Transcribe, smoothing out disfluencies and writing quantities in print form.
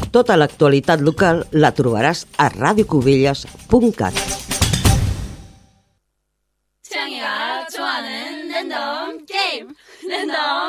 Tota l'actualitat local la trobaràs a radiocubelles.cat. 창이가 좋아하는 랜덤 게임 랜덤